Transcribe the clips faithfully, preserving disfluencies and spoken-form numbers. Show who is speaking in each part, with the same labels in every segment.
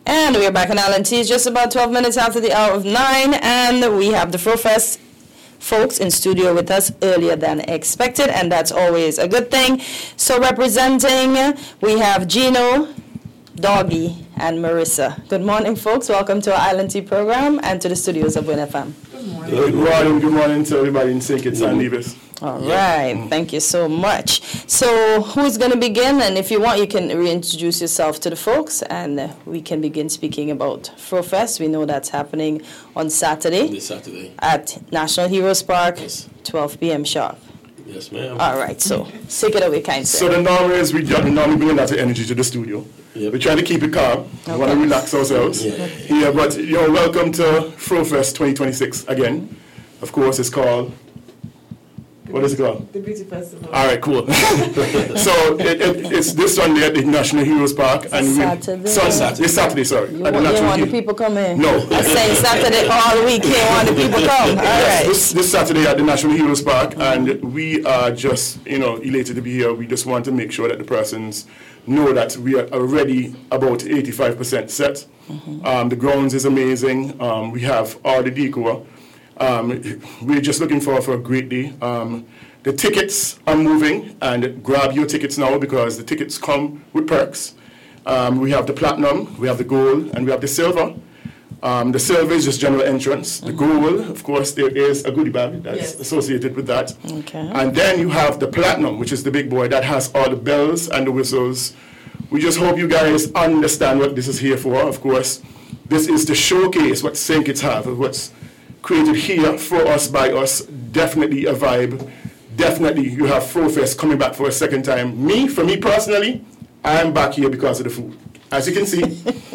Speaker 1: And we're back on Island T. It's just about twelve minutes after the hour of nine, and we have the FroFest folks in studio with us earlier than expected, and that's always a good thing. So representing, we have Gino, Doggy, and Marissa. Good morning, folks. Welcome to our Island Tea program and to the studios of Win F M.
Speaker 2: Good morning. Good morning. Good morning to everybody in Saint Kitts and Nevis.
Speaker 1: All right. Thank you so much. So who's going to begin? And if you want, you can reintroduce yourself to the folks, and uh, we can begin speaking about FroFest. We know that's happening on Saturday.
Speaker 3: This Saturday.
Speaker 1: At National Heroes Park,
Speaker 3: yes.
Speaker 1: twelve p.m. sharp.
Speaker 3: Yes, ma'am.
Speaker 1: All right. So take it away, kind sir.
Speaker 2: So the norm is we normally bring a lot of energy to the studio. Yep. We try to keep it calm. Okay. We want to relax ourselves. Yeah. yeah, but you're welcome to FroFest twenty twenty-six again. Of course, it's called...
Speaker 4: The
Speaker 2: what is it called?
Speaker 4: The Beauty Festival.
Speaker 2: All right, cool. so it, it, it's this Sunday at the National Heroes Park.
Speaker 1: It's
Speaker 2: and
Speaker 1: Saturday.
Speaker 2: We, so Saturday. It's Saturday, sorry.
Speaker 1: You
Speaker 2: at
Speaker 1: want,
Speaker 2: the
Speaker 1: you want
Speaker 2: He-
Speaker 1: the people come in?
Speaker 2: No.
Speaker 1: I'm saying Saturday all week. You want the people come. All
Speaker 2: yes,
Speaker 1: right.
Speaker 2: This, this Saturday at the National Heroes Park, mm-hmm. and we are just, you know, elated to be here. We just want to make sure that the persons know that we are already about eighty-five percent set. Mm-hmm. Um, the grounds is amazing. Um, we have all the decor. Um, we're just looking forward for a great day. Um, the tickets are moving, and grab your tickets now because the tickets come with perks. Um, we have the platinum, we have the gold, and we have the silver. Um, the silver is just general entrance. The gold, of course, there is a goodie bag that's yes. associated with that.
Speaker 1: Okay.
Speaker 2: And then you have the platinum, which is the big boy that has all the bells and the whistles. We just hope you guys understand what this is here for. Of course, this is to showcase what Saint Kitts have, what's created here for us, by us. Definitely a vibe. Definitely you have FroFest coming back for a second time. Me, for me personally, I'm back here because of the food. As you can see,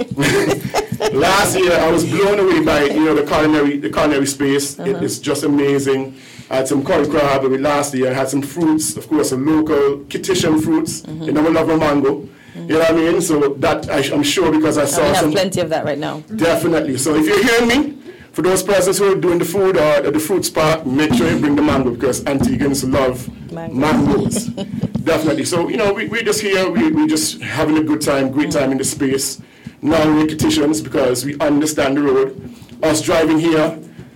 Speaker 2: last year I was blown away by you know the culinary the culinary space. Uh-huh. It is just amazing. I had some curry crab last year. I had some fruits, of course, some local Kittitian fruits. Mm-hmm. You know, we love a mango. Mm-hmm. You know what I mean? So that I, I'm sure because I saw
Speaker 1: and we have
Speaker 2: some.
Speaker 1: plenty of that right now.
Speaker 2: Definitely. So if you're hearing me, for those persons who are doing the food or the fruit spa, make sure you bring the mango because Antiguans love mangoes. mangoes. Definitely. So, you know, we, we're just here, we, we're just having a good time, great time in the space. Now we're Kittitians because we understand the road. Us driving here,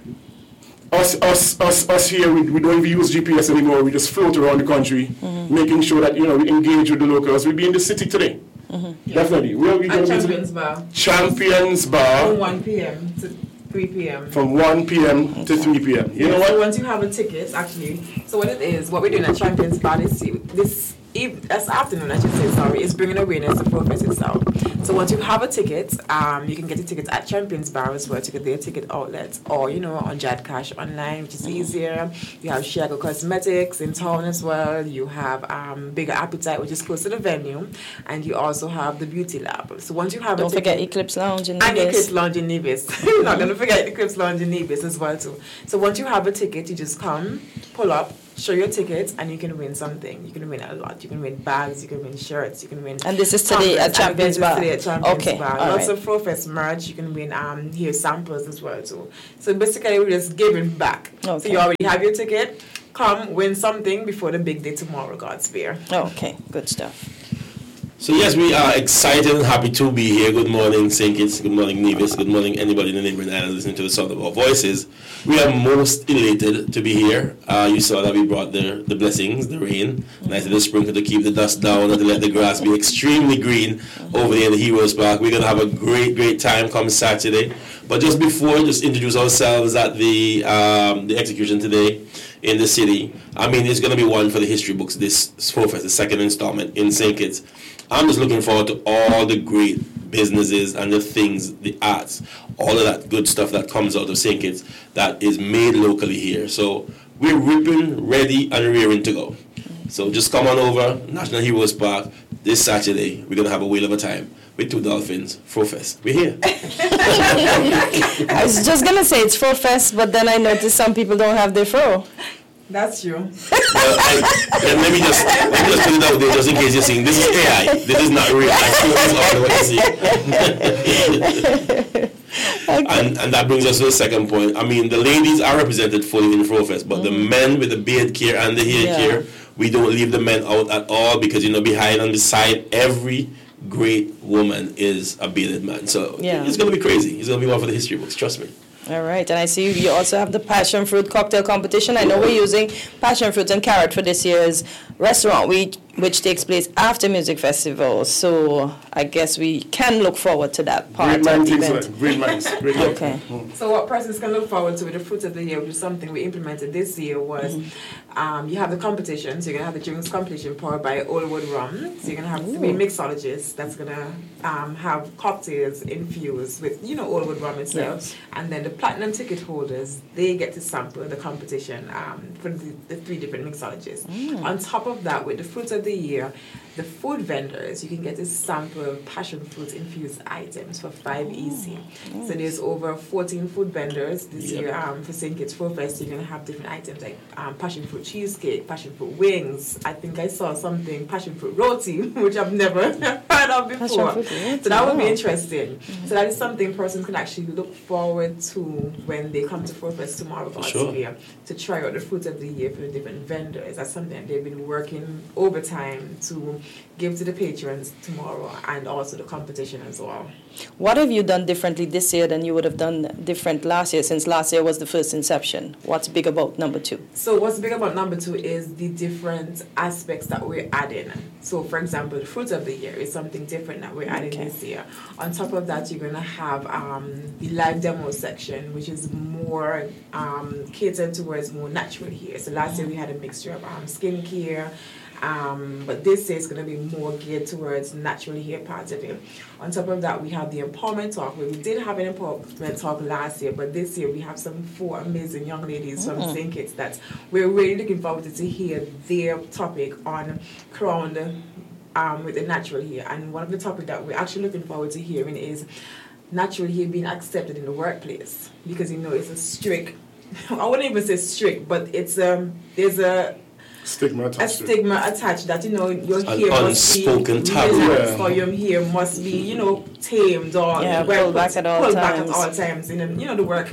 Speaker 2: us us us, us here, we, we don't even use G P S anymore. We just float around the country, mm-hmm. making sure that, you know, we engage with the locals. We'll be in the city today. Mm-hmm. Definitely.
Speaker 4: Yeah.
Speaker 2: Where are we going
Speaker 4: At
Speaker 2: to
Speaker 4: Champions Bar.
Speaker 2: Champions Bar.
Speaker 4: From one p.m. to three p.m.
Speaker 2: From one p.m. to three p.m. You know what?
Speaker 4: So once you have a ticket, actually, so what it is, what we're doing at Champions Bar this this eve, this afternoon, I should say, sorry, is bringing awareness to FroFest itself. So once you have a ticket, um, you can get a ticket at Champions Bar as well, to get their ticket outlets, or you know, on Jad Cash online, which is easier. You have Chicago Cosmetics in town as well. You have um, Bigger Appetite, which is close to the venue, and you also have the Beauty Lab. So once you have
Speaker 1: don't
Speaker 4: a ticket,
Speaker 1: forget Eclipse Lounge in Nevis.
Speaker 4: And Eclipse Lounge in Nevis. You're not going to forget Eclipse Lounge in Nevis as well too. So once you have a ticket, you just come, pull up, show your tickets, and you can win something. You can win a lot. You can win bags, you can win shirts, you can win...
Speaker 1: And this is today at Champions Bar?
Speaker 4: Today at Champions
Speaker 1: okay.
Speaker 4: Bar.
Speaker 1: All
Speaker 4: Lots
Speaker 1: right.
Speaker 4: of FroFest merch. You can win um, here samples as well too. So basically we're just giving back. Okay. So you already have your ticket. Come, win something before the big day tomorrow, God's Spear.
Speaker 1: Okay, good stuff.
Speaker 3: So yes, we are excited and happy to be here. Good morning, Saint Kitts. Good morning, Nevis. Good morning, anybody in the neighboring islands listening to the sound of our voices. We are most elated to be here. Uh, you saw that we brought the, the blessings, the rain, mm-hmm. nice little sprinkle to keep the dust down and to let the grass be extremely green mm-hmm. over there in the Heroes Park. We're going to have a great, great time come Saturday. But just before, just introduce ourselves at the um, the execution today in the city. I mean, it's going to be one for the history books, this FroFest, the second installment in Saint Kitts. I'm just looking forward to all the great businesses and the things, the arts, all of that good stuff that comes out of Saint Kitts that is made locally here. So we're ripping, ready, and rearing to go. So just come on over, National Heroes Park, this Saturday. We're going to have a whale of a time with two dolphins, FroFest. We're here.
Speaker 1: I was just going to say it's FroFest, but then I noticed some people don't have their fro.
Speaker 4: That's true.
Speaker 3: Well, I, let me just let me just put it out there just in case you're seeing. This is A I. This is not real. I still is all what you see. Okay. And and that brings us to the second point. I mean, the ladies are represented fully in FroFest, but mm. the men with the beard care and the hair yeah. care, we don't leave the men out at all because, you know, behind and beside every great woman is a bearded man. So
Speaker 1: Yeah.
Speaker 3: it's going to be crazy. It's going to be one for the history books, trust me.
Speaker 1: All right, and I see you also have the passion fruit cocktail competition. I know we're using passion fruit and carrot for this year's restaurant week, which takes place after music festival. So I guess we can look forward to that part
Speaker 2: Great
Speaker 1: of
Speaker 2: minds
Speaker 1: the
Speaker 2: think
Speaker 1: event.
Speaker 2: so. Great minds. Great minds.
Speaker 1: Okay.
Speaker 4: So what persons can look forward to with the fruit of the year, which is something we implemented this year, was um, you have the competition. So you're going to have the drinks competition powered by Oldwood Rum. So you're going to have three mixologists that's going to um, have cocktails infused with, you know, Oldwood Rum itself.
Speaker 1: Yes.
Speaker 4: And then the platinum ticket holders, they get to sample the competition um, for the, the three different mixologists. On top of that, with the fruit of the year, the food vendors, you can get to sample passion fruit infused items for five easy. So there's over fourteen food vendors this
Speaker 3: Yep.
Speaker 4: year um, for Saint Kitts Fruit Fest. You're going to have different items like um, passion fruit cheesecake, passion fruit wings. I think I saw something, passion fruit roti, which I've never heard of before.
Speaker 1: Passion fruit roti,
Speaker 4: So that would be
Speaker 1: wow.
Speaker 4: interesting. So that is something persons can actually look forward to when they come to Fruit Fest tomorrow for
Speaker 3: sure.
Speaker 4: Australia to try out the fruit of the year for the different vendors. That's something that they've been working overtime to give to the patrons tomorrow, and also the competition as well.
Speaker 1: What have you done differently this year than you would have done different last year, since last year was the first inception? What's big about number two?
Speaker 4: So what's big about number two is the different aspects that we're adding. So for example, the fruit of the year is something different that we're adding
Speaker 1: Okay.
Speaker 4: this year. On top of that, you're going to have um, the live demo section, which is more um, catered towards more natural hair. So last year we had a mixture of um, skincare, Um, but this year is going to be more geared towards natural hair part of it. On top of that, we have the empowerment talk, where we did have an empowerment talk last year, but this year we have some four amazing young ladies from Saint Kitts that we're really looking forward to, to hear their topic on crowned um, with the natural hair. And one of the topics that we're actually looking forward to hearing is natural hair being accepted in the workplace, because you know it's a strict, I wouldn't even say strict, but it's um there's a
Speaker 2: Stigma
Speaker 4: a
Speaker 2: attached to it.
Speaker 4: stigma attached that, you know, your
Speaker 3: An
Speaker 4: hair must be
Speaker 3: unspoken taboo.
Speaker 4: relaxed,
Speaker 2: Yeah.
Speaker 4: or your hair must be, you know, tamed or
Speaker 1: Yeah,
Speaker 4: well
Speaker 1: pulled back
Speaker 4: put-
Speaker 1: at all
Speaker 4: pulled back
Speaker 1: times.
Speaker 4: at all times in, a, you know, the work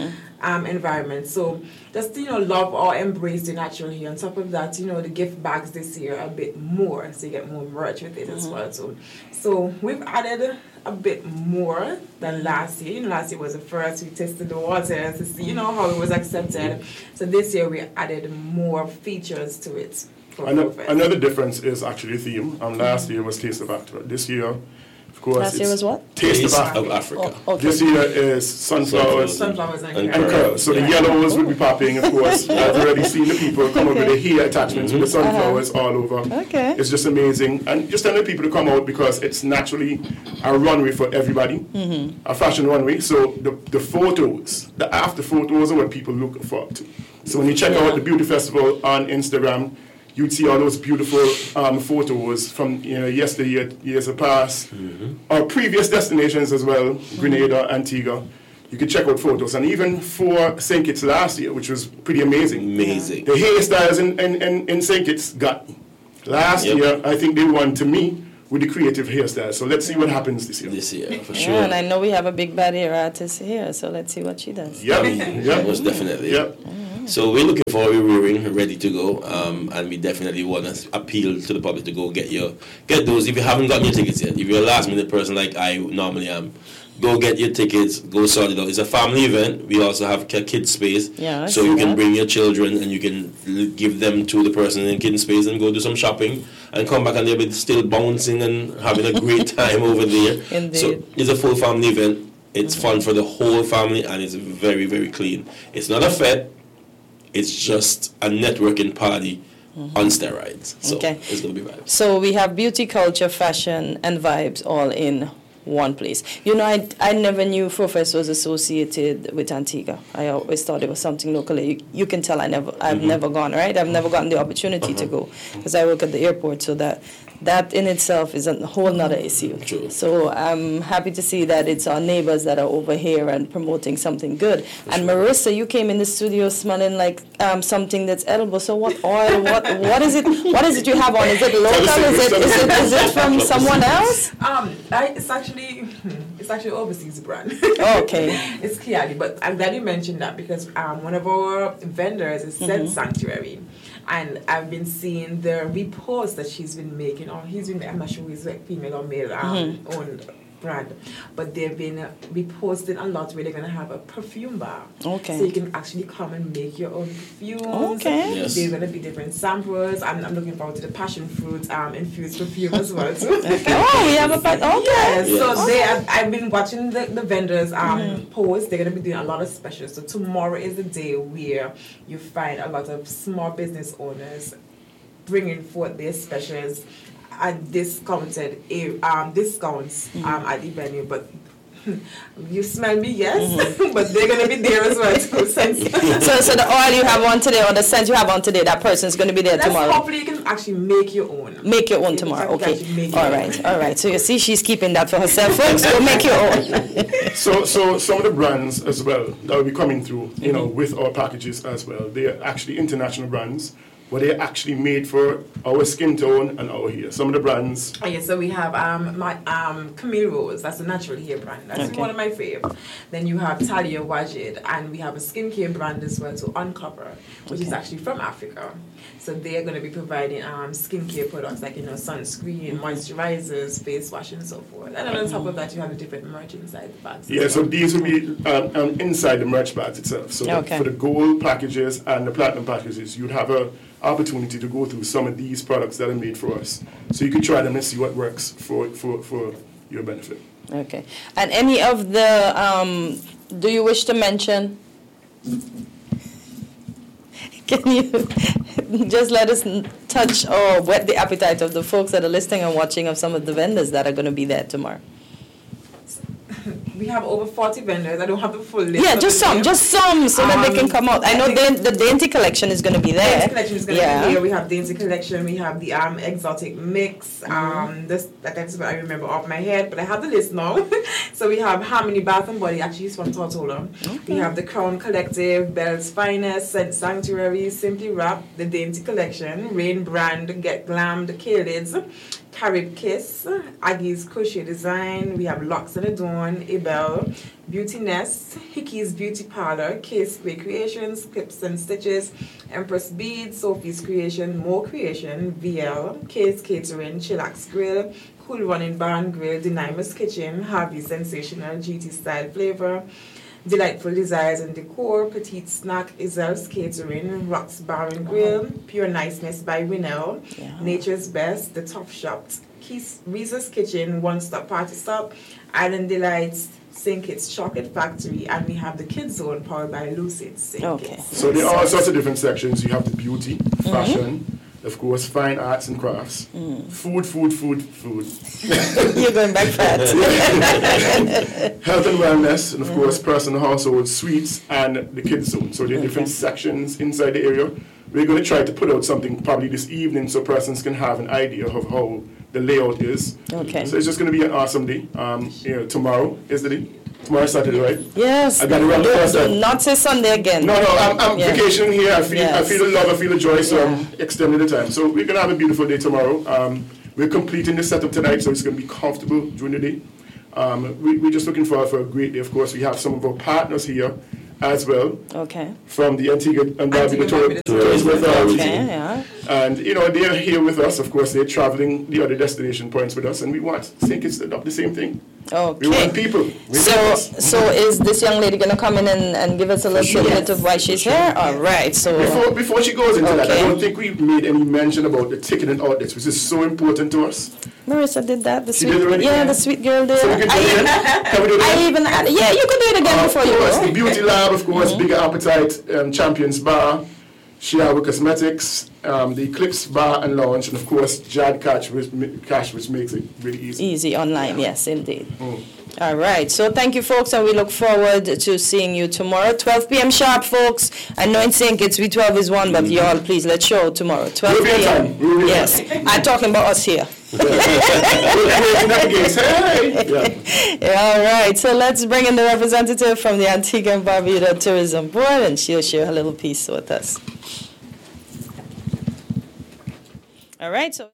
Speaker 4: um, environment. So just, you know, love or embrace the natural hair. On top of that, you know, the gift bags this year are a bit more, so you get more merch with it as well. So, so we've added a bit more than last year. You know, last year was the first, we tested the waters to see, you know, how it was accepted. So this year we added more features to it. for
Speaker 2: Ano-
Speaker 4: Fruit Fest.
Speaker 2: Another difference is actually the theme. Um, last year was Taste of Africa. This year, of course,
Speaker 1: Last year
Speaker 2: it's
Speaker 1: was what?
Speaker 2: Taste of
Speaker 3: Taste
Speaker 2: Africa.
Speaker 3: of Africa.
Speaker 1: Oh, okay.
Speaker 2: This year is sunflowers
Speaker 4: Sunflowers and
Speaker 3: And
Speaker 2: and
Speaker 4: carrots.
Speaker 2: curls. So the yellows will be popping, of course. I've already seen the people come up with the hair attachments with the sunflowers all over.
Speaker 1: Okay.
Speaker 2: It's just amazing. And just telling people to come out because it's naturally a runway for everybody, a fashion runway. So the, the photos, the after photos are what people look forward to. So when you check out the Beauty Festival on Instagram, you'd see all those beautiful um, photos from you know yesteryear, years past, or previous destinations as well, Grenada, Antigua. You could check out photos, and even for Saint Kitts last year, which was pretty amazing.
Speaker 3: Amazing.
Speaker 2: The hairstyles in, in, in, in Saint Kitts got me. Last
Speaker 3: Yep.
Speaker 2: year, I think they won to me with the creative hairstyles. So let's see what happens this year.
Speaker 3: This year, for
Speaker 1: Yeah,
Speaker 3: sure.
Speaker 1: and I know we have a big bad hair artist here, so let's see what she does.
Speaker 2: Yep,
Speaker 3: Yeah,
Speaker 2: yep,
Speaker 3: most definitely.
Speaker 2: yep.
Speaker 3: So we're looking forward, we're rearing, ready to go, um, and we definitely want to appeal to the public to go get your get those. If you haven't gotten your tickets yet, if you're a last minute person like I normally am, go get your tickets, go sort it out. It's a family event. We also have a kids space,
Speaker 1: Yeah, I
Speaker 3: so
Speaker 1: see
Speaker 3: you can
Speaker 1: that.
Speaker 3: bring your children and you can l- give them to the person in kids space and go do some shopping and come back and they'll be still bouncing and having a great time over there.
Speaker 1: Indeed.
Speaker 3: So it's a full family event. It's fun for the whole family and it's very, very clean. It's not a fete. It's just a networking party on steroids. So
Speaker 1: Okay.
Speaker 3: it's going to be vibes.
Speaker 1: So we have beauty, culture, fashion, and vibes all in one place. You know, I, I never knew Furfest was associated with Antigua. I always thought it was something local. You, you can tell I never, I've never gone, right? I've never gotten the opportunity to go because I work at the airport. So that that in itself is a whole nother issue.
Speaker 3: True.
Speaker 1: So I'm happy to see that it's our neighbors that are over here and promoting something good. And Marissa, you came in the studio smelling like um, something that's edible. So what oil? What what is it? What is it you have on? Is it local? Is it is it, is it from someone else?
Speaker 4: Um, I, it's actually it's actually overseas brand.
Speaker 1: Oh, okay.
Speaker 4: It's Kiali, but I'm glad you mentioned that because um, one of our vendors is Scent Sanctuary, and I've been seeing the reposts that she's been making, or he's been, I'm not sure he's like female or male um,
Speaker 1: Mm-hmm.
Speaker 4: owned brand, but they've been uh, reposting a lot where they're going to have a perfume bar.
Speaker 1: Okay.
Speaker 4: So you can actually come and make your own perfumes.
Speaker 1: Okay.
Speaker 3: Yes.
Speaker 4: There's going to be different samples. I'm, I'm looking forward to the passion fruit um, infused perfume as well. Too.
Speaker 1: Oh, we have a part. Okay.
Speaker 4: Yes.
Speaker 3: Yes.
Speaker 4: So they, I've, I've been watching the, the vendors um,
Speaker 1: Mm-hmm.
Speaker 4: post. They're going to be doing a lot of specials. So tomorrow is the day where you find a lot of small business owners bringing forth their specials at discounted a- um, discounts
Speaker 1: Mm-hmm.
Speaker 4: um, at the venue. But you smell me, yes, but they're going to be there as well too. Since
Speaker 1: So, so the oil you have on today, or the scent you have on today, that person's going to be there
Speaker 4: That's
Speaker 1: tomorrow.
Speaker 4: hopefully you can actually make your own.
Speaker 1: Make your own
Speaker 4: You
Speaker 1: tomorrow.
Speaker 4: can
Speaker 1: Okay.
Speaker 4: actually make
Speaker 1: All
Speaker 4: your
Speaker 1: right. All right. So you see, she's keeping that for herself, folks. So make your own.
Speaker 2: So, so some of the brands as well that will be coming through, you know, with our packages as well. They are actually international brands, but they're actually made for our skin tone and our hair. Some of the brands.
Speaker 4: Oh, yeah, so we have um my um Camille Rose, that's a natural hair brand. That's
Speaker 1: Okay.
Speaker 4: one of my favorite. Then you have Talia Wajid, and we have a skincare brand as well to Uncover, which is
Speaker 1: Okay.
Speaker 4: actually from Africa. So they are going to be providing um skincare products like, you know, sunscreen, moisturizers, face wash, and so forth. And then on top of that, you have the different merch inside the bags. as
Speaker 2: Yeah, so
Speaker 4: well.
Speaker 2: these will be um, um, inside the merch bags itself. So the-
Speaker 1: Okay.
Speaker 2: for the gold packages and the platinum packages, you'd have a opportunity to go through some of these products that are made for us. So you can try them and see what works for, for, for your benefit.
Speaker 1: Okay. And any of the, um, do you wish to mention? Can you just let us n- touch or whet the appetite of the folks that are listening and watching of some of the vendors that are going to be there tomorrow?
Speaker 4: We have over forty vendors. I don't have the full list.
Speaker 1: Yeah,
Speaker 4: of
Speaker 1: just
Speaker 4: the
Speaker 1: some,
Speaker 4: names.
Speaker 1: just some, so that they can
Speaker 4: Um,
Speaker 1: come out. I
Speaker 4: I
Speaker 1: know
Speaker 4: think-
Speaker 1: the, the Dainty collection is going to be there.
Speaker 4: Dainty collection is going to
Speaker 1: Yeah.
Speaker 4: be here. We have Dainty collection. We have the um exotic mix.
Speaker 1: Mm-hmm.
Speaker 4: Um, this that- that's what I remember off my head, but I have the list now. So we have Harmony Bath and Body. Actually, it's from Tortola. We have the Crown Collective, Bell's Finest, Scent Sanctuary, Simply Wrap, the Dainty collection, Rain Brand, Get Glammed, K-Lids, Carib Kiss, Aggie's Crochet Design. We have Locks and Adorn, Abel, Beauty Nest, Hickey's Beauty Parlor, Case Way Creations, Clips and Stitches, Empress Beads, Sophie's Creation, More Creation, V L, Case Catering, Chillax Grill, Cool Running Bar and Grill, Denima's Kitchen, Harvey's Sensational G T Style Flavor, Delightful Desires and Decor, Petite Snack, Isel's Catering, Rocks Bar and Grill, Pure Niceness by Winnell,
Speaker 1: Yeah.
Speaker 4: Nature's Best, The Top Shop, Keys, Reese's Kitchen, One Stop Party Stop, Island Delights, Sink It's Chocolate Factory, and we have the Kids Zone powered by Lucid Sink
Speaker 1: Okay.
Speaker 4: It's.
Speaker 2: So there are all sorts of different sections. You have the beauty, fashion, of course, fine arts and crafts, food, food, food, food,
Speaker 1: You're going back fat.
Speaker 2: health and wellness, and of course, personal household, sweets, and the kids zone. So there are different
Speaker 1: Okay.
Speaker 2: sections inside the area. We're going to try to put out something probably this evening so persons can have an idea of how the layout is.
Speaker 1: Okay.
Speaker 2: So it's just going to be an awesome day. Um, you know, tomorrow is the day. Tomorrow is Saturday, right?
Speaker 1: Yes.
Speaker 2: I got it wrong the first
Speaker 1: Do
Speaker 2: time.
Speaker 1: not say Sunday again.
Speaker 2: No, no, I'm, I'm
Speaker 1: Yeah.
Speaker 2: vacationing here. I feel, I
Speaker 1: Yes.
Speaker 2: feel the love, I feel the joy, so I'm
Speaker 1: Yeah.
Speaker 2: extending the time. So we're gonna have a beautiful day tomorrow. Um, we're completing the setup tonight, so it's gonna be comfortable during the day. Um, we, we're just looking forward for a great day. Of course, we have some of our partners here as well
Speaker 1: Okay.
Speaker 2: from the Antigua and Barbuda
Speaker 4: Antigua
Speaker 2: Tour-
Speaker 4: Barbuda
Speaker 2: Tourism
Speaker 3: Tourism
Speaker 2: Authority.
Speaker 1: Okay, yeah.
Speaker 2: And you know they're here with us. Of course, they're traveling the other destination points with us, and we want to think it's the, the same thing. We want
Speaker 1: Okay.
Speaker 2: people. We
Speaker 1: So,
Speaker 2: want us.
Speaker 1: so is this young lady gonna come in and, and give us a little
Speaker 2: sure.
Speaker 1: bit of why she's here? All right. So.
Speaker 2: Before, before she goes into that, I
Speaker 1: Okay.
Speaker 2: don't think we made any mention about the ticketing outlets, which is so important to us.
Speaker 1: Marissa did that. The
Speaker 2: She
Speaker 1: sweet,
Speaker 2: did already?
Speaker 1: yeah, the sweet girl did.
Speaker 2: So we can do it
Speaker 1: I,
Speaker 2: again? Can we do it
Speaker 1: I
Speaker 2: again?
Speaker 1: even added, yeah, you could do it again
Speaker 2: Uh,
Speaker 1: before
Speaker 2: of
Speaker 1: you
Speaker 2: course,
Speaker 1: go.
Speaker 2: the Beauty Lab, of course, Bigger Appetite, um, Champions Bar, Shiawa Cosmetics, um, the Eclipse Bar and Lounge, and of course, Jad Cash, which, Cash, which makes it really easy.
Speaker 1: Easy online, yes, indeed.
Speaker 2: Mm.
Speaker 1: All right. So thank you, folks, and we look forward to seeing you tomorrow, twelve p.m. sharp, folks. I know in Saint Kitts V twelve is one, but y'all, please let's show tomorrow, twelve
Speaker 2: We'll be on
Speaker 1: p.m.
Speaker 2: time. We'll be on
Speaker 1: Yes, I'm talking about us here.
Speaker 2: We're breaking up against, hey! Yeah.
Speaker 1: Yeah, all right. So let's bring in the representative from the Antigua and Barbuda Tourism Board, and she'll share her little piece with us. All right. So.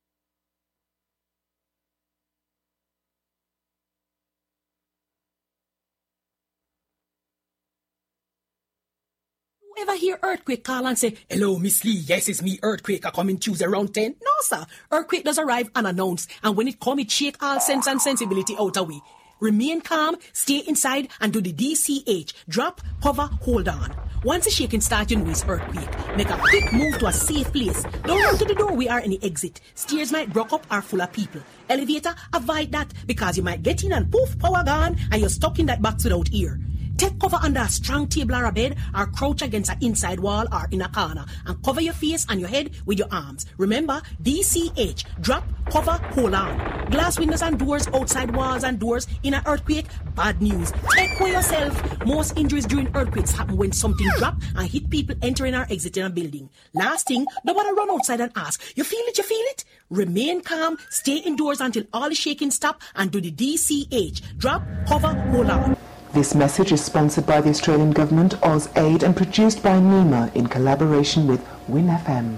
Speaker 5: ever hear Earthquake call and say, hello, Miss Lee, yes, it's me, Earthquake, I come in Tuesday around ten? No, sir. Earthquake does arrive unannounced, and when it come, it shake all sense and sensibility out of we. Remain calm, stay inside, and do the D C H. Drop, cover, hold on. Once the shaking starts, you know it's earthquake. Make a quick move to a safe place. Don't run to the door, we are in the exit. Stairs might block up or full of people. Elevator, avoid that, because you might get in and poof, power gone, and you're stuck in that box without ear. Take cover under a strong table or a bed, or crouch against an inside wall or in a corner, and cover your face and your head with your arms. Remember, D C H, drop, cover, hold on. Glass windows and doors, outside walls and doors in an earthquake, bad news. Take care yourself. Most injuries during earthquakes happen when something drop and hit people entering or exiting a building. Last thing, nobody run outside and ask, you feel it, you feel it? Remain calm, stay indoors until all the shaking stop, and do the D C H, drop, cover, hold on.
Speaker 6: This message is sponsored by the Australian Government, AusAid, and produced by NEMA in collaboration with Win F M.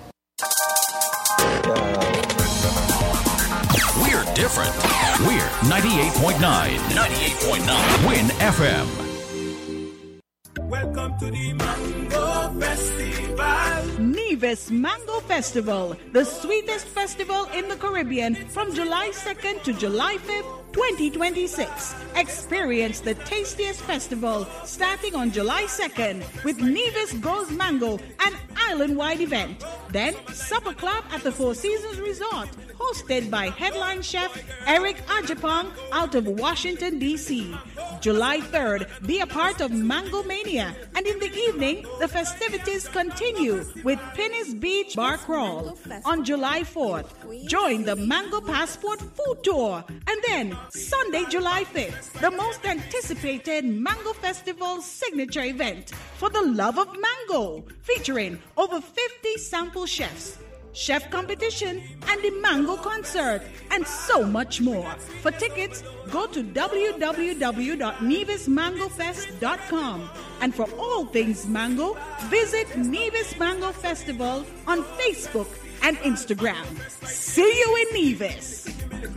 Speaker 7: We're different. We're ninety-eight point nine. ninety-eight point nine. Win F M.
Speaker 8: Welcome to the Mango Festival.
Speaker 9: Nevis Mango Festival, the sweetest festival in the Caribbean, from July second to July fifth, twenty twenty-six. Experience the tastiest festival starting on July second with Nevis Goes Mango, an island-wide event. Then, supper club at the Four Seasons Resort, hosted by headline chef Eric Ajapong out of Washington, D C July third, be a part of Mango Mania, and in the evening, the festivities continue with Penny's Beach Bar Crawl. On July fourth, join the Mango Passport Food Tour, and then Sunday, July fifth, the most anticipated Mango Festival signature event, For the Love of Mango, featuring over fifty sample chefs, chef competition, and the Mango concert, and so much more. For tickets, go to w w w dot nevis mango fest dot com. And for all things mango, visit Nevis Mango Festival on Facebook and Instagram. See you in Nevis.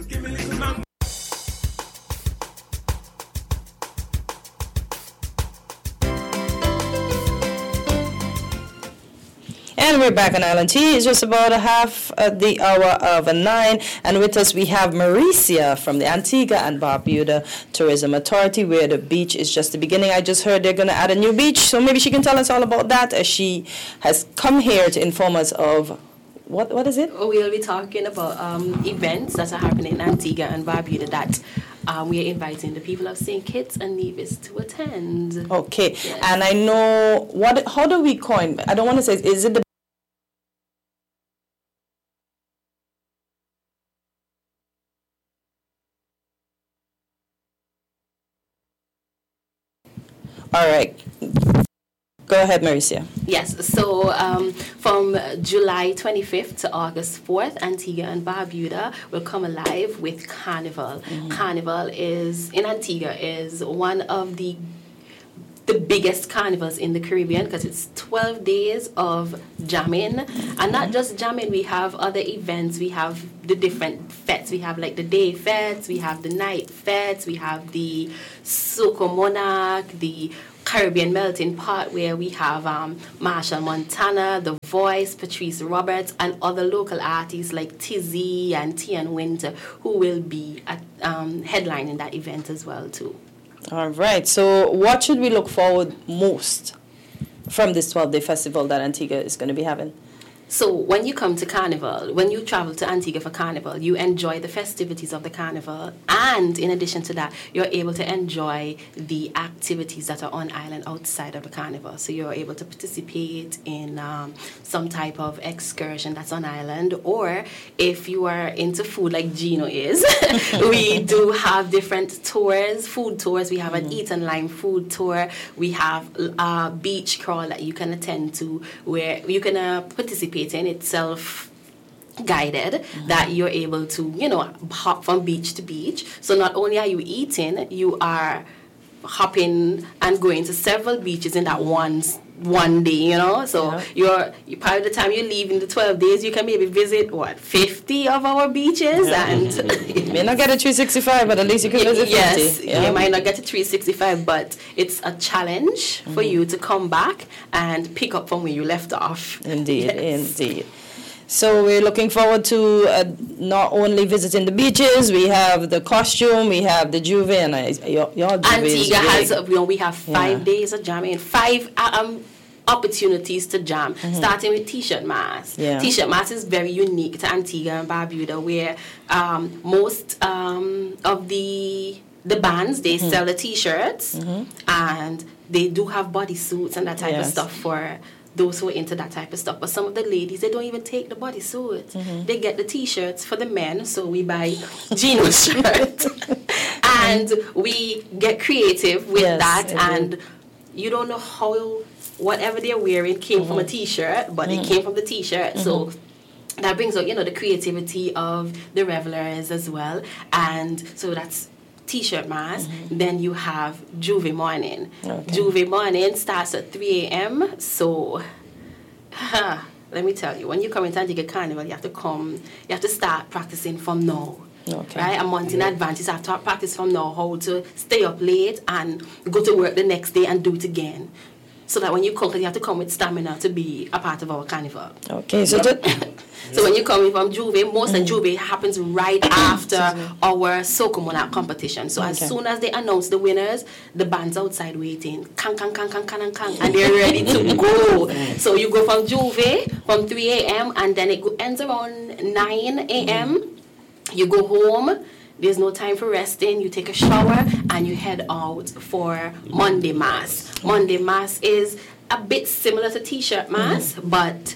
Speaker 1: And we're back on Island Tea. It's just about a half uh, the hour of a nine. And with us we have Maricia from the Antigua and Barbuda Tourism Authority, where the beach is just the beginning. I just heard they're going to add a new beach, so maybe she can tell us all about that, as she has come here to inform us of what what is it?
Speaker 10: We'll be talking about um, events that are happening in Antigua and Barbuda that Um, we are inviting the people of Saint Kitts and Nevis to attend.
Speaker 1: Okay,
Speaker 10: yes.
Speaker 1: And I know, what? How do we coin? I don't want to say, is it the All right. Go ahead, Maricia.
Speaker 10: Yes, so um, from July twenty-fifth to August fourth, Antigua and Barbuda will come alive with Carnival. Mm-hmm. Carnival is, in Antigua, is one of the the biggest carnivals in the Caribbean, because it's twelve days of jamming. And not just jamming, we have other events. We have the different fetes. We have like the day fetes, we have the night fetes, we have the Soko Monarch, the Caribbean Melting Pot, where we have um, Marshall Montana, The Voice, Patrice Roberts, and other local artists like Tizzy and Tian Winter, who will be at, um, headlining that event as well too.
Speaker 1: All right. So what should we look forward most from this twelve-day festival that Antigua is going to be having?
Speaker 10: So when you come to Carnival, when you travel to Antigua for Carnival, you enjoy the festivities of the Carnival, and in addition to that, you're able to enjoy the activities that are on island outside of the Carnival. So you're able to participate in um, some type of excursion that's on island, or if you are into food like Gino is, we do have different tours, food tours. We have an Eat and Lime food tour. We have a beach crawl that you can attend to, where you can uh, participate in itself guided, mm-hmm. that you're able to, you know, hop from beach to beach. So not only are you eating, you are hopping and going to several beaches in that one one day, you know. So yeah. you're you by the time you leave in the twelve days, you can maybe visit what fifty of our beaches, yeah. and
Speaker 1: you may not get a three sixty-five, but at least you can visit
Speaker 10: yes,
Speaker 1: fifty. Yeah.
Speaker 10: You might not get a three sixty-five, but it's a challenge mm-hmm. for you to come back and pick up from where you left off.
Speaker 1: Indeed,
Speaker 10: yes.
Speaker 1: indeed. So we're looking forward to uh, not only visiting the beaches, we have the costume, we have the Juve, and I, your, your Juve
Speaker 10: Antigua has, you know, we have five yeah. days of jamming, five um, opportunities to jam, mm-hmm. starting with T-shirt mass. Yeah. T-shirt mass is very unique to Antigua and Barbuda, where um, most um, of the the bands, they mm-hmm. sell the T-shirts, mm-hmm. and they do have bodysuits and that type yes. of stuff for those who are into that type of stuff. But some of the ladies, they don't even take the bodysuit. Mm-hmm. They get the T-shirts for the men, so we buy Gino shirt. And we get creative with yes, that. Indeed. And you don't know how whatever they're wearing came mm-hmm. from a T-shirt, but mm-hmm. it came from the T-shirt. Mm-hmm. So that brings out, you know, the creativity of the revelers as well. And so that's T-shirt mass. Mm-hmm. Then you have Juve morning. Okay. Juve morning starts at three a.m. So, huh, let me tell you, when you come into Antigua Carnival, you have to come, you have to start practicing from now. Okay. Right? A month in advance, you have to practice from now how to stay up late and go to work the next day and do it again. So that when you come, you have to come with stamina to be a part of our carnival.
Speaker 1: Okay, so just
Speaker 10: so when you come from Juve, most mm. of Juve happens right after our Soca Monarch competition. So okay. as soon as they announce the winners, the band's outside waiting, kang kang kang kang kang kang, and they're ready to go. So you go from Juve from three a.m. and then it go, ends around nine a.m. Mm. You go home. There's no time for resting. You take a shower and you head out for Monday Mass. Monday Mass is a bit similar to T-shirt Mass, mm-hmm. but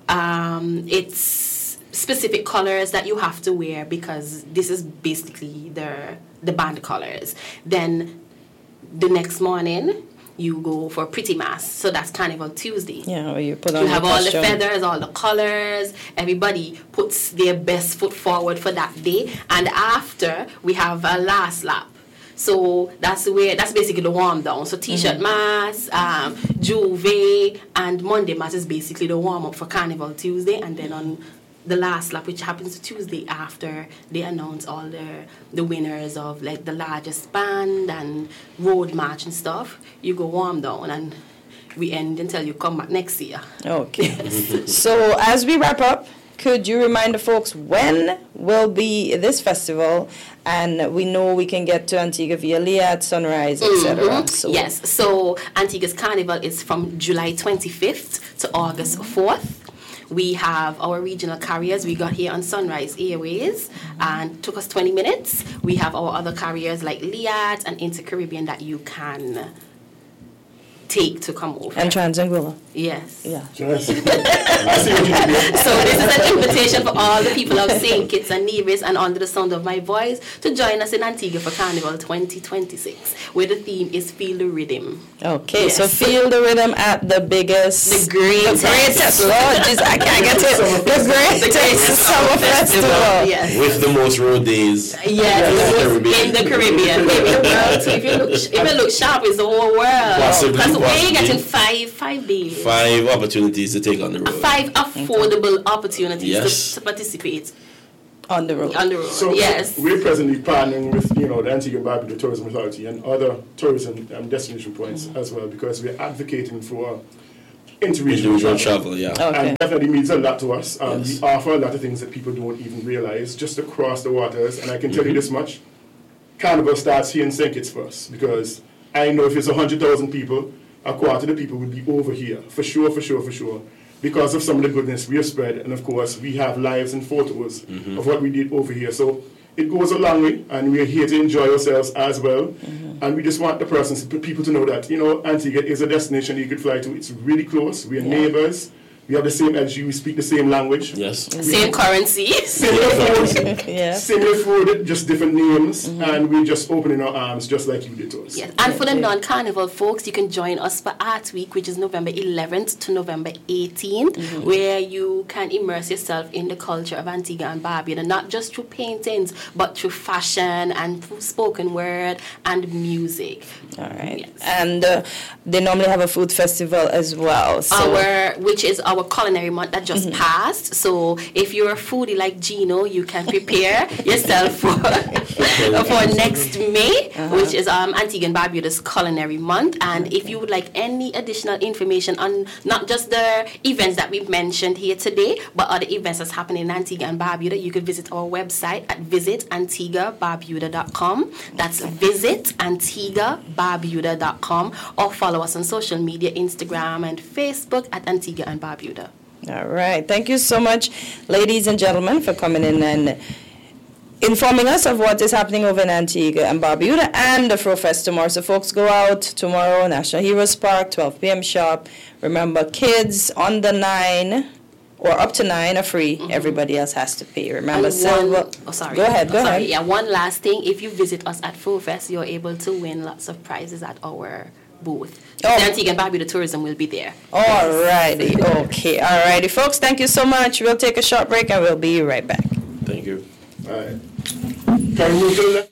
Speaker 10: um, it's specific colors that you have to wear because this is basically the the band colors. Then the next morning, you go for Pretty Mass. So that's Carnival Tuesday.
Speaker 1: Yeah, where you put on
Speaker 10: You have all
Speaker 1: costume.
Speaker 10: the feathers, all the colors. Everybody puts their best foot forward for that day. And after, we have a last lap. So that's where that's basically the warm down. So T-shirt mm-hmm. mass, um, Juve, and Monday Mass is basically the warm up for Carnival Tuesday. And then on the last lap, which happens Tuesday after they announce all the the winners of like the largest band and road march and stuff, you go warm down and we end until you come back next year.
Speaker 1: Okay. So as we wrap up, could you remind the folks when will be this festival? And we know we can get to Antigua via Liat, Sunrise, et cetera.
Speaker 10: Mm-hmm.
Speaker 1: So
Speaker 10: yes. So Antigua's Carnival is from July twenty-fifth to August fourth. We have our regional carriers. We got here on Sunrise Airways and took us twenty minutes. We have our other carriers like Liat and Inter-Caribbean that you can take to come over.
Speaker 1: And Trans-Anguilla.
Speaker 10: Yes.
Speaker 1: Yeah.
Speaker 2: Yes.
Speaker 10: So this is an invitation for all the people of Saint Kitts and Nevis and under the sound of my voice to join us in Antigua for Carnival twenty twenty-six, where the theme is Feel the Rhythm.
Speaker 1: Okay,
Speaker 10: yes.
Speaker 1: So feel the rhythm at the biggest,
Speaker 10: the greatest,
Speaker 1: the greatest, Lord, geez, I can't get it. The greatest, the greatest summer festival. festival.
Speaker 10: Yes.
Speaker 3: With the most road days.
Speaker 10: Yes, yes. In the Caribbean. Maybe the world. If you look, if you look sharp, it's the whole world.
Speaker 3: Possibly.
Speaker 10: We're getting five five days.
Speaker 3: Five opportunities to take on the road.
Speaker 10: Five affordable opportunities
Speaker 3: yes.
Speaker 10: to, to participate
Speaker 1: on the road.
Speaker 10: On the road.
Speaker 2: So
Speaker 10: yes.
Speaker 2: We're presently partnering with you know the Antigua and Barbuda Tourism Authority and other tourism um, destination points mm-hmm. as well because we're advocating for interregional travel. travel.
Speaker 3: Yeah,
Speaker 2: okay. And definitely means a lot to us. Um, yes. We offer a lot of things that people don't even realize just across the waters. And I can tell mm-hmm. you this much: Carnival starts here in Saint Kitts first because I know if it's a hundred thousand people. A quarter of the people would be over here, for sure, for sure, for sure, because of some of the goodness we have spread. And of course, we have lives and photos mm-hmm. of what we did over here. So it goes a long way, and we're here to enjoy ourselves as well. Mm-hmm. And we just want the persons, people to know that, you know, Antigua is a destination you could fly to. It's really close. We're yeah. neighbors. We have the same L G. We speak the same language.
Speaker 3: Yes.
Speaker 10: Same currency.
Speaker 2: Similar food.
Speaker 1: Yeah.
Speaker 2: Similar food, just different names, mm-hmm. and we're just opening our arms, just like you did to us.
Speaker 10: Yes. And for the non-carnival folks, you can join us for Art Week, which is November eleventh to November eighteenth, mm-hmm. where you can immerse yourself in the culture of Antigua and Barbuda, not just through paintings, but through fashion and through spoken word and music.
Speaker 1: All right.
Speaker 10: Yes.
Speaker 1: And uh, they normally have a food festival as well. So.
Speaker 10: Our, which is our culinary month that just
Speaker 1: Mm-hmm.
Speaker 10: passed. So if you're a foodie like Gino, you can prepare yourself for for next May, uh-huh. which is um, Antigua and Barbuda's culinary month. And if you would like any additional information on not just the events that we've mentioned here today, but other events that's happening in Antigua and Barbuda, you could visit our website at visit antigua barbuda dot com. That's visit antigua barbuda dot com, or follow us on social media, Instagram and Facebook at Antigua and Barbuda.
Speaker 1: All right. Thank you so much, ladies and gentlemen, for coming in and informing us of what is happening over in Antigua and Barbuda and the Fro Fest tomorrow. So folks, go out tomorrow, National Heroes Park, twelve p.m. sharp. Remember, kids under nine or up to nine are free. Mm-hmm. Everybody else has to pay. Remember, silver.
Speaker 10: Oh, sorry.
Speaker 1: Go ahead, go
Speaker 10: oh, sorry.
Speaker 1: ahead.
Speaker 10: Yeah, one last thing. If you visit us at Fro Fest, you're able to win lots of prizes at our booth.
Speaker 1: Oh.
Speaker 10: The Antigua and Barbuda Tourism will be there.
Speaker 1: All righty. Okay. All righty, folks. Thank you so much. We'll take a short break and we'll be right back.
Speaker 3: Thank you.
Speaker 2: All right. Can we do that?